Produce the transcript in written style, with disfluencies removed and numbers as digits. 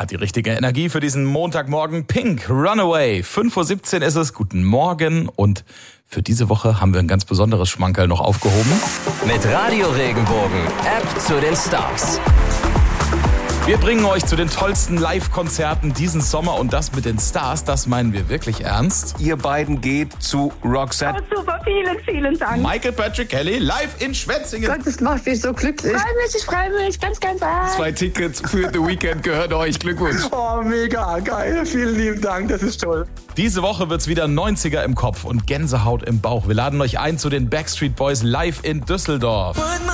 Hat die richtige Energie für diesen Montagmorgen. Pink, Runaway. 5.17 Uhr ist es. Guten Morgen. Und für diese Woche haben wir ein ganz besonderes Schmankerl noch aufgehoben. Mit Radio Regenbogen, App zu den Stars. Wir bringen euch zu den tollsten Live-Konzerten diesen Sommer und das mit den Stars, das meinen wir wirklich ernst. Ihr beiden geht zu Roxette. Oh, super, vielen Dank. Michael Patrick Kelly live in Schwetzingen. Gott, das macht mich so glücklich. Ich freue mich ganz arg. 2 Tickets für The Weekend gehören euch. Glückwunsch. Oh, mega geil. Vielen lieben Dank, das ist toll. Diese Woche wird's wieder 90er im Kopf und Gänsehaut im Bauch. Wir laden euch ein zu den Backstreet Boys live in Düsseldorf.